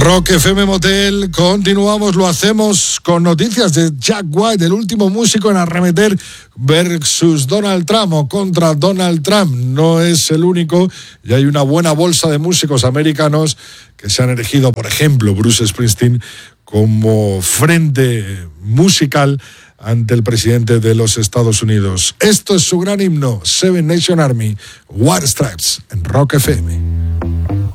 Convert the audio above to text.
Rock FM Motel, continuamos, lo hacemos con noticias de Jack White, el último músico en arremeter versus Donald Trump o contra Donald Trump. No es el único, y hay una buena bolsa de músicos americanos que se han elegido, por ejemplo, Bruce Springsteen como frente musical ante el presidente de los Estados Unidos. Esto es su gran himno, Seven Nation Army, White Stripes, en Rock FM.